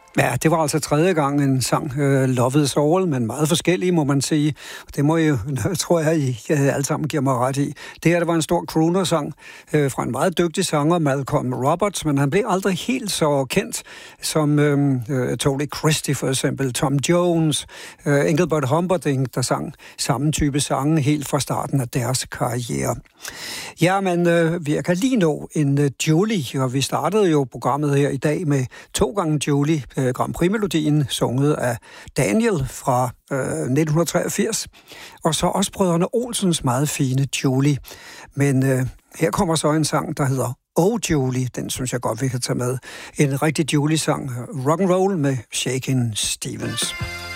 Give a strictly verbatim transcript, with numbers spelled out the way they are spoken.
Ja, det var altså tredje gang en sang, uh, Love is All, men meget forskellige, må man sige. Det må jeg, tror jeg, I uh, alle sammen giver mig ret i. Det her, det var en stor crooner-sang uh, fra en meget dygtig sanger, Malcolm Roberts, men han blev aldrig helt så kendt som uh, uh, Tony Christie for eksempel, Tom Jones, uh, Engelbert Humperdinck, der sang samme type sange helt fra starten af deres karriere. Ja, men uh, vi kan lige nå en uh, Julie, og vi startede jo programmet her i dag med to gange Julie, Grand Prix-melodien, sunget af Daniel fra øh, nitten treogfirs, og så også brødrene Olsens meget fine Julie. Men øh, her kommer så en sang, der hedder Oh Julie, den synes jeg godt, vi kan tage med. En rigtig Julie-sang, rock and roll med Shakin' Stevens.